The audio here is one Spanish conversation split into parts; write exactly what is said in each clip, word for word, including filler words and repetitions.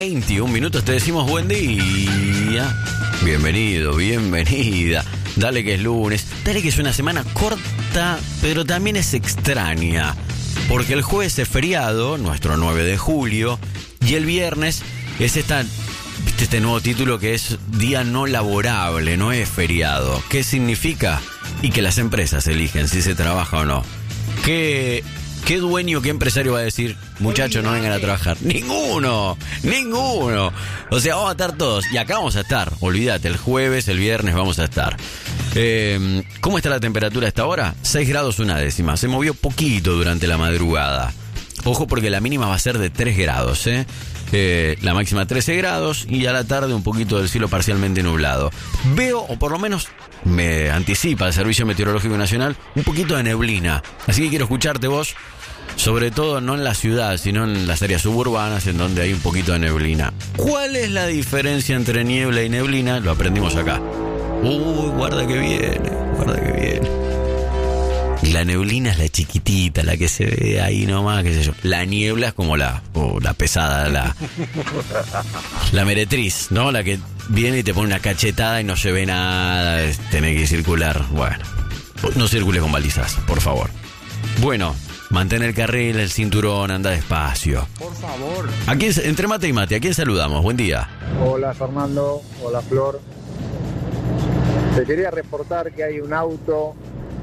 veintiún minutos, te decimos buen día. Bienvenido, bienvenida. Dale que es lunes. Dale que es una semana corta, pero también es extraña. Porque el jueves es feriado, nuestro nueve de julio, y el viernes es esta, este nuevo título que es día no laborable, no es feriado. ¿Qué significa? Y que las empresas eligen si se trabaja o no. ¿Qué, qué dueño, qué empresario va a decir, muchachos, no vengan a trabajar? Ninguno, ninguno. O sea, vamos a estar todos. Y acá vamos a estar, olvídate, el jueves, el viernes vamos a estar. Eh, ¿Cómo está la temperatura a esta hora? seis grados una décima. Se movió poquito durante la madrugada. Ojo porque la mínima va a ser de tres grados, ¿eh? Eh, la máxima trece grados y a la tarde un poquito del cielo parcialmente nublado. Veo, o por lo menos me anticipa el Servicio Meteorológico Nacional, un poquito de neblina. Así que quiero escucharte vos, sobre todo no en la ciudad, sino en las áreas suburbanas en donde hay un poquito de neblina. ¿Cuál es la diferencia entre niebla y neblina? Lo aprendimos acá. Uy, guarda que viene, guarda que viene. La neblina es la chiquitita, la que se ve ahí nomás, qué sé yo. La niebla es como la, oh, la pesada, la, la meretriz, ¿no? La que viene y te pone una cachetada y no se ve nada, tenés que circular. Bueno, no circules con balizas, por favor. Bueno, mantén el carril, el cinturón, anda despacio. Por favor. ¿A quién, entre mate y mate, ¿a quién saludamos? Buen día. Hola Fernando, hola Flor. Te quería reportar que hay un auto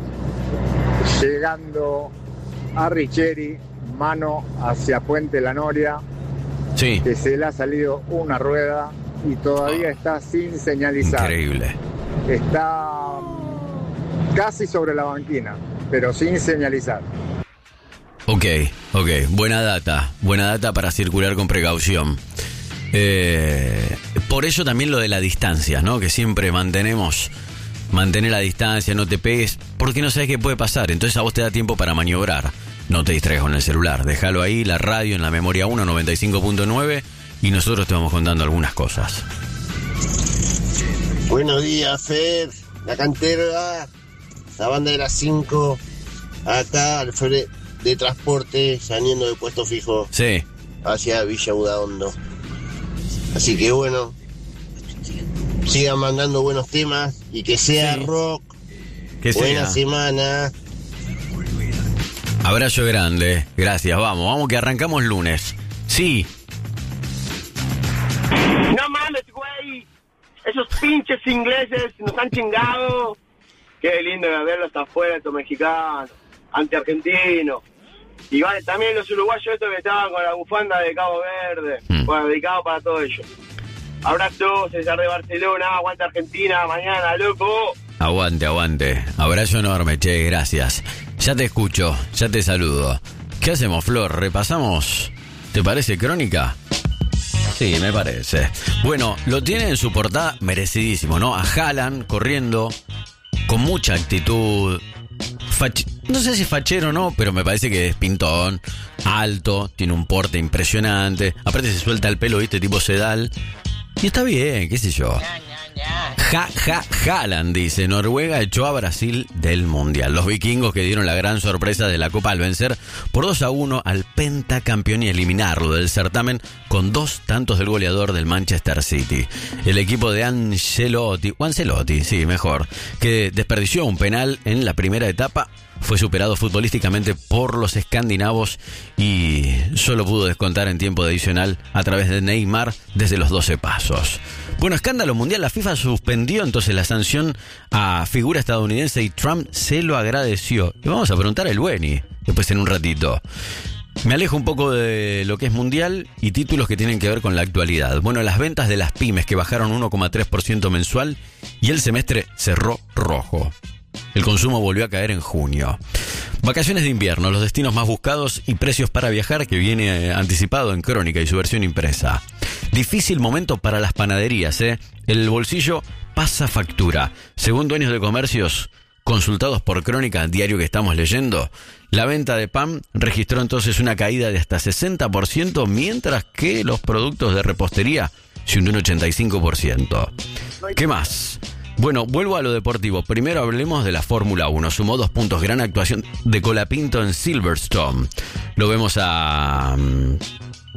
llegando a Richeri, mano hacia Puente La Noria, sí, que se le ha salido una rueda y todavía está sin señalizar. Increíble. Está casi sobre la banquina, pero sin señalizar. Ok, ok, buena data, buena data para circular con precaución. Eh, por eso también lo de la distancia, ¿no? Que siempre mantenemos, mantener la distancia, no te pegues, porque no sabes qué puede pasar. Entonces a vos te da tiempo para maniobrar. No te distraigas con el celular, déjalo ahí, la radio en la memoria uno, noventa y cinco punto nueve, y nosotros te vamos contando algunas cosas. Buenos días, Fer, la cantera, la banda de las cinco, acá al Fer de transporte, saliendo de puesto fijo, sí, hacia Villa Udaondo. Así que bueno, sigan mandando buenos temas y que sea sí. rock. Que Buena sea. semana. Abrazo grande, gracias, vamos, vamos que arrancamos lunes. Sí. No mames, güey, esos pinches ingleses nos han chingado. Qué lindo verlos hasta afuera, estos mexicanos, anti-argentinos. Y vale, también los uruguayos estos que estaban con la bufanda de Cabo Verde, mm. bueno, dedicado para todo ello. Abrazo, César de Barcelona, aguante Argentina, mañana, loco. Aguante, aguante. Abrazo enorme, che, gracias. Ya te escucho, ya te saludo. ¿Qué hacemos, Flor? ¿Repasamos? ¿Te parece crónica? Sí, me parece. Bueno, lo tiene en su portada merecidísimo, ¿no? A Haaland corriendo con mucha actitud. Fach... No sé si es fachero o no, pero me parece que es pintón, alto, tiene un porte impresionante. Aparte se suelta el pelo, ¿viste? Tipo sedal. Y está bien, qué sé yo. Ja, ja, Haaland, dice, Noruega echó a Brasil del Mundial. Los vikingos que dieron la gran sorpresa de la Copa al vencer por dos a uno al pentacampeón y eliminarlo del certamen con dos tantos del goleador del Manchester City. El equipo de Ancelotti, o Ancelotti, sí, mejor, que desperdició un penal en la primera etapa, fue superado futbolísticamente por los escandinavos y solo pudo descontar en tiempo adicional a través de Neymar desde los doce pasos. Bueno, escándalo mundial, la FIFA suspendió entonces la sanción a figura estadounidense y Trump se lo agradeció. Y vamos a preguntar al Bueni después en un ratito. Me alejo un poco de lo que es mundial y títulos que tienen que ver con la actualidad. Bueno, las ventas de las pymes que bajaron uno coma tres por ciento mensual y el semestre cerró rojo. El consumo volvió a caer en junio. Vacaciones de invierno, los destinos más buscados y precios para viajar que viene anticipado en Crónica y su versión impresa. Difícil momento para las panaderías, ¿eh? El bolsillo pasa factura. Según dueños de comercios consultados por Crónica, diario que estamos leyendo, la venta de pan registró entonces una caída de hasta sesenta por ciento, mientras que los productos de repostería se hundió un ochenta y cinco por ciento. ¿Qué más? Bueno, vuelvo a lo deportivo. Primero hablemos de la Fórmula uno. Sumó dos puntos. Gran actuación de Colapinto en Silverstone. Lo vemos a...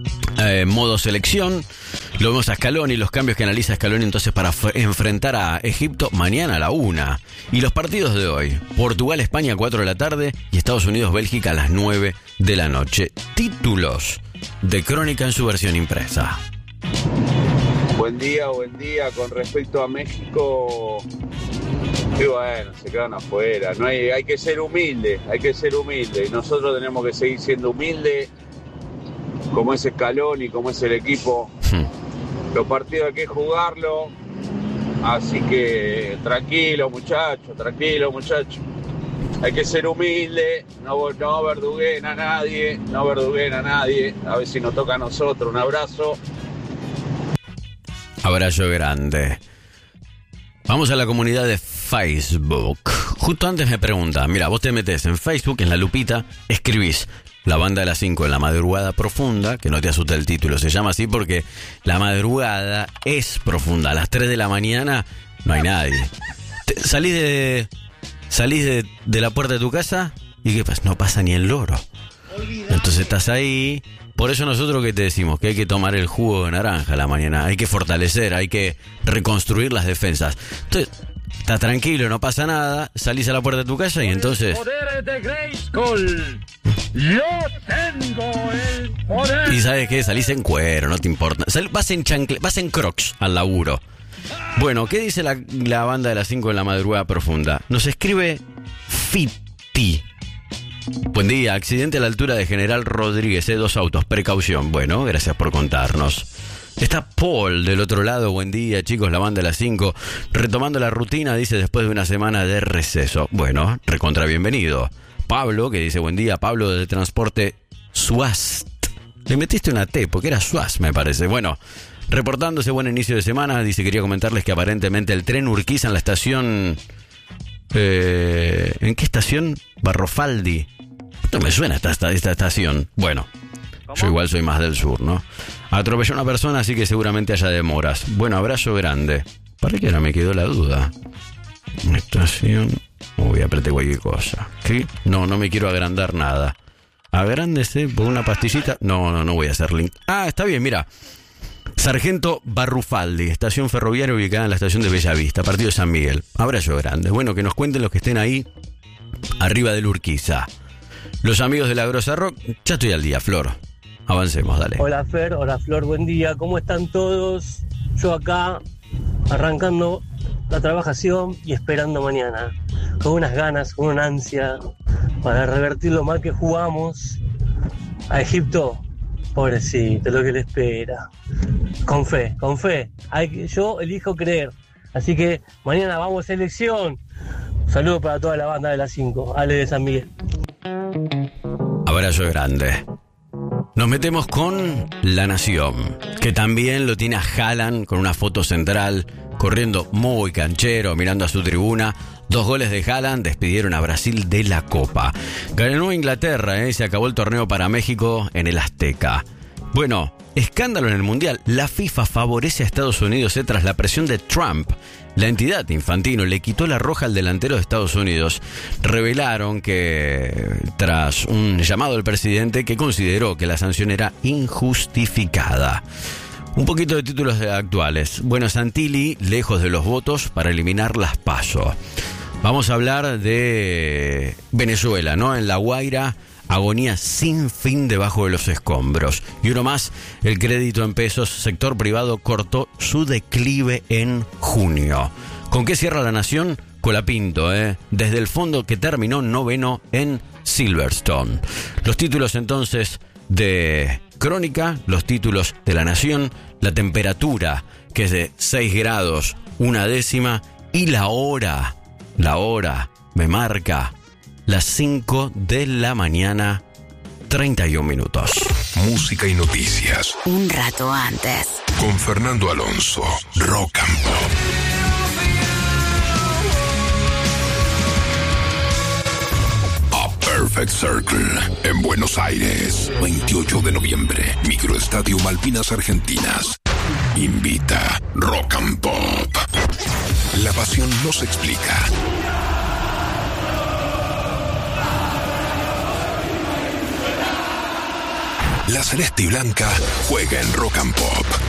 eh, modo selección. Lo vemos a Scaloni, los cambios que analiza Scaloni entonces para f- enfrentar a Egipto mañana a la una. Y los partidos de hoy: Portugal-España a cuatro de la tarde y Estados Unidos-Bélgica a las nueve de la noche. Títulos de Crónica en su versión impresa. Buen día, buen día. Con respecto a México, y bueno, se quedan afuera. No hay, hay que ser humilde, hay que ser humilde. Nosotros tenemos que seguir siendo humildes, como es Scaloni, como es el equipo. Hmm. Los partidos hay que jugarlo, así que tranquilo muchachos, tranquilo muchachos. Hay que ser humilde, no, no verduguen a nadie, no verduguen a nadie. A ver si nos toca a nosotros. Un abrazo. Abrazo grande. Vamos a la comunidad de Facebook. Justo antes me preguntan, mira, vos te metés en Facebook, en la lupita, escribís La Banda de las cinco en la madrugada profunda, que no te asusta el título, se llama así porque la madrugada es profunda. A las tres de la mañana no hay nadie. Te, salís de salís de, de la puerta de tu casa y ¿qué pasa? No pasa ni el loro. Entonces estás ahí. Por eso nosotros que te decimos que hay que tomar el jugo de naranja a la mañana, hay que fortalecer, hay que reconstruir las defensas. Entonces, estás tranquilo, no pasa nada, salís a la puerta de tu casa y entonces... Poderes de Grayskull. Yo tengo el poder. Y ¿sabes qué? Salís en cuero, no te importa. Sal, vas en chancle, vas en crocs al laburo. Bueno, ¿qué dice la, la banda de las cinco en la madrugada profunda? Nos escribe Fiti. Buen día, accidente a la altura de General Rodríguez, ¿eh? Dos autos, precaución. Bueno, gracias por contarnos. Está Paul del otro lado, buen día chicos, la banda de las cinco, retomando la rutina, dice, después de una semana de receso. Bueno, recontra bienvenido. Pablo, que dice, buen día, Pablo del transporte Suast. Le metiste una T, porque era Suast, me parece. Bueno, reportándose, buen inicio de semana, dice, quería comentarles que aparentemente el tren Urquiza en la estación... Eh, ¿En qué estación? Barrofaldi. No me suena esta, esta, esta estación. Bueno, ¿cómo? Yo igual soy más del sur, ¿no? Atropelló a una persona, así que seguramente haya demoras. Bueno, abrazo grande. ¿Para qué ahora me quedó la duda? Estación... Uy, apreté cualquier cosa. ¿Qué? No, no me quiero agrandar nada. Agrándese por una pastillita. No, no, no voy a hacer link. Ah, está bien, mira. Sargento Barrufaldi, estación ferroviaria ubicada en la estación de Bellavista, partido de San Miguel. Abrazo grande. Bueno, que nos cuenten los que estén ahí arriba del Urquiza. Los amigos de la Grosa Rock, ya estoy al día, Flor. Avancemos, dale. Hola Fer, hola Flor, buen día. ¿Cómo están todos? Yo acá arrancando la trabajación y esperando mañana. Con unas ganas, con una ansia para revertir lo mal que jugamos a Egipto. Pobrecito, lo que le espera. Con fe, con fe. Hay que, yo elijo creer. Así que mañana vamos a elección. Saludos para toda la banda de las cinco. Ale de San Miguel. Abrazo grande. Nos metemos con La Nación, que también lo tiene a Haaland con una foto central, corriendo muy canchero, mirando a su tribuna. Dos goles de Haaland despidieron a Brasil de la Copa. Ganó Inglaterra, ¿eh? Se acabó el torneo para México en el Azteca. Bueno, escándalo en el Mundial. La FIFA favorece a Estados Unidos ¿eh? tras la presión de Trump. La entidad, Infantino, le quitó la roja al delantero de Estados Unidos. Revelaron que, tras un llamado del presidente, que consideró que la sanción era injustificada. Un poquito de títulos actuales. Bueno, Santilli, lejos de los votos para eliminar las PASO. Vamos a hablar de Venezuela, ¿no? En La Guaira, agonía sin fin debajo de los escombros. Y uno más, el crédito en pesos, sector privado cortó su declive en junio. ¿Con qué cierra La Nación? Colapinto, ¿eh? Desde el fondo que terminó noveno en Silverstone. Los títulos entonces de Crónica, los títulos de La Nación, la temperatura que es de seis grados, una décima, y la hora, la hora me marca las cinco de la mañana, treinta y un minutos. Música y noticias. Un rato antes. Con Fernando Alonso, Rock and Pop. Perfect Circle, en Buenos Aires, veintiocho de noviembre, Microestadio Malvinas Argentinas. Invita Rock and Pop. La pasión no se explica. La celeste y blanca juega en Rock and Pop.